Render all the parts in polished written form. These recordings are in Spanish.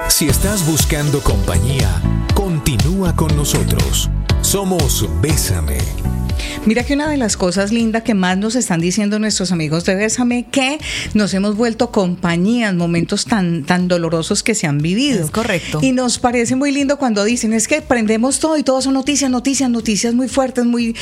Si estás buscando compañía, continúa con nosotros. Somos Bésame. Mira que una de las cosas lindas que más nos están diciendo nuestros amigos de Bésame, que nos hemos vuelto compañía en momentos tan dolorosos que se han vivido. Es correcto. Y nos parece muy lindo cuando dicen, es que prendemos todo y todo son noticias muy fuertes,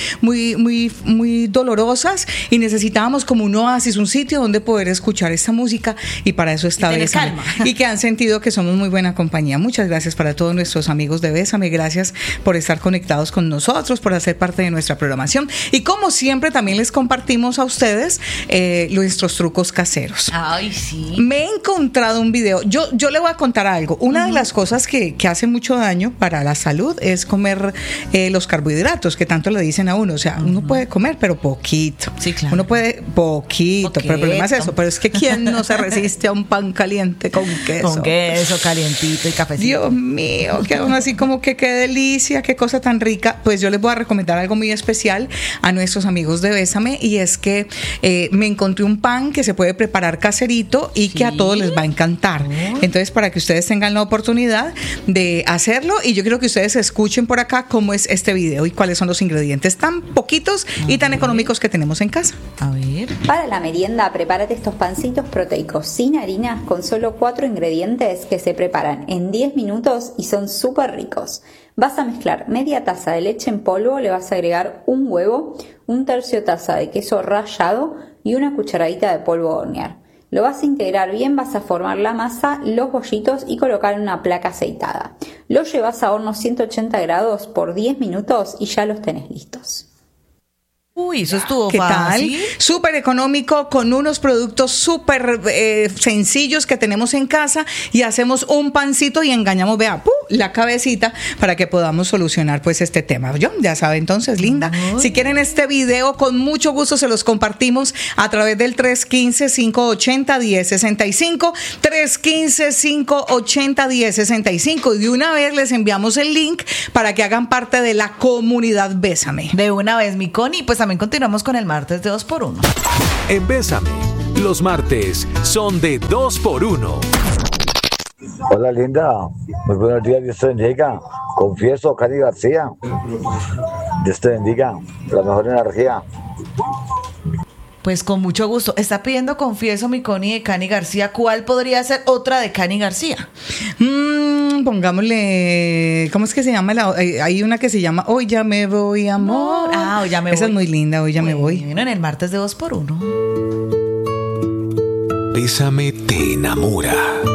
muy dolorosas, y necesitábamos como un oasis, un sitio donde poder escuchar esta música, y para eso está Bésame. Calma. Y que han sentido que somos muy buena compañía. Muchas gracias para todos nuestros amigos de Bésame. Gracias por estar conectados con nosotros, por hacer parte de nuestra programación. Y como siempre también les compartimos a ustedes nuestros trucos caseros. Ay, sí. Me he encontrado un video. Yo le voy a contar algo. Una de las cosas que hace mucho daño para la salud es comer los carbohidratos, que tanto le dicen a uno. O sea, uno puede comer, pero poquito. Sí, claro. Uno puede poquito. Pero el problema es eso. Pero es que ¿quién no se resiste a un pan caliente con queso? Con queso calientito y cafecito. Dios mío, que aún así como que qué delicia, qué cosa tan rica. Pues yo les voy a recomendar algo muy especial a nuestros amigos de Bésame, y es que me encontré un pan que se puede preparar caserito y que a todos les va a encantar. Entonces, para que ustedes tengan la oportunidad de hacerlo, y yo quiero que ustedes escuchen por acá cómo es este video y cuáles son los ingredientes tan poquitos y tan económicos que tenemos en casa. A ver. Para la merienda, prepárate estos pancitos proteicos sin harina con solo 4 ingredientes que se preparan en 10 minutos y son súper ricos. Vas a mezclar media taza de leche en polvo, le vas a agregar un huevo, 1/3 taza de queso rallado y una cucharadita de polvo de hornear. Lo vas a integrar bien, vas a formar la masa, los bollitos y colocar en una placa aceitada. Lo llevas a horno 180 grados por 10 minutos y ya los tenés listos. Uy, eso estuvo ¿Qué fácil. tal? Súper económico, con unos productos súper sencillos que tenemos en casa, y hacemos un pancito y engañamos, vea, la cabecita para que podamos solucionar pues este tema. Ya sabe, entonces, linda. Si quieren este video, con mucho gusto se los compartimos a través del 315-580-1065, 315-580-1065, y de una vez les enviamos el link para que hagan parte de la comunidad Bésame. De una vez, mi Connie, pues también continuamos con el martes de 2x1. En Bésame, los martes son de 2x1. Hola, linda. Muy buenos días, Dios te bendiga. Confieso, Cani García. Dios te bendiga. La mejor energía. Pues con mucho gusto. Está pidiendo Confieso, mi Connie, de Cani García. ¿Cuál podría ser otra de Cani García? Pongámosle, ¿cómo es que se llama? Hay una que se llama Hoy ya me voy, amor. Hoy ya me voy. Esa es muy linda, Hoy ya me voy. En el martes de 2x1. Bésame te enamora.